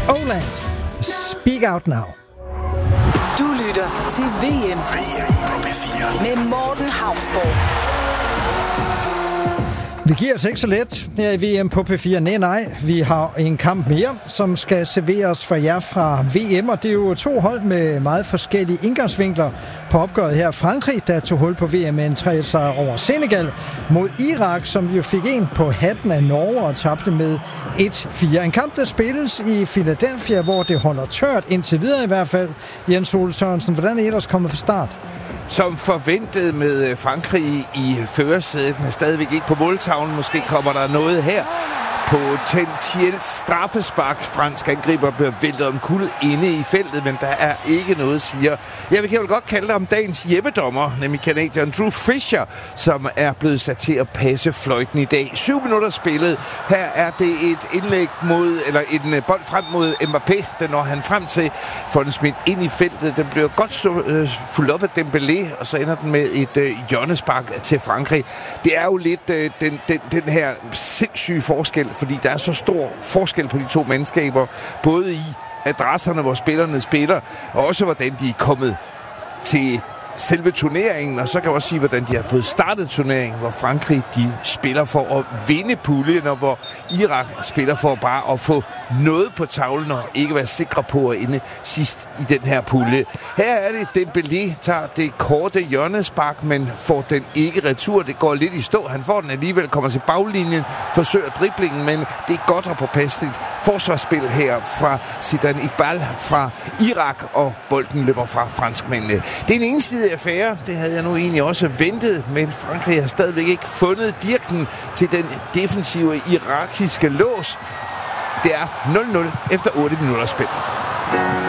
Oland, Speak Out Now. Du lytter til VM på P4 med Morten Hausborg. Vi giver os ikke så let her i VM på P4. Nej. Vi har en kamp mere, som skal serveres for jer fra VM, og det er jo 2 hold med meget forskellige indgangsvinkler på opgøret her. Frankrig, der tog hul på VM med en 3-sejr over Senegal, mod Irak, som jo fik en på hatten af Norge og tabte med 1-4. En kamp, der spilles i Philadelphia, hvor det holder tørt indtil videre i hvert fald. Jens Ole Sørensen, hvordan er I ellers kommet fra start? Som forventet med Frankrig i førersædet, men stadigvæk ikke på måltavlen. Måske kommer der noget her. Potentielt straffespark. Fransk angriber bliver væltet omkuld inde i feltet, men der er ikke noget, siger. Ja, vi kan jo godt kalde ham dagens hjemmedommer, nemlig canadieren Drew Fisher, som er blevet sat til at passe fløjten i dag. 7 minutter spillet. Her er det et indlæg mod, eller en bold frem mod Mbappé. Den når han frem til, får den smidt ind i feltet. Den bliver godt fuldt op af Dembélé, og så ender den med et hjørnespark til Frankrig. Det er jo lidt den her sindssyge forskel, fordi der er så stor forskel på de 2 mandskaber, både i adresserne, hvor spillerne spiller, og også hvordan de er kommet til selve turneringen, og så kan jeg også sige, hvordan de har fået startet turneringen, hvor Frankrig, de spiller for at vinde puljen, og hvor Irak spiller for bare at få noget på tavlen, og ikke være sikre på at ende sidst i den her pulje. Her er det, Dembélé tager det korte hjørnespark, men får den ikke retur. Det går lidt i stå. Han får den alligevel, kommer til baglinjen, forsøger driblingen, men det er godt og påpasseligt forsvarsspil her fra Zidane Iqbal fra Irak, og bolden løber fra franskmændene. Det er en ensidig affære. Det havde jeg nu egentlig også ventet, men Frankrig har stadigvæk ikke fundet dirken til den defensive irakiske lås. Det er 0-0 efter 8 minutter spil.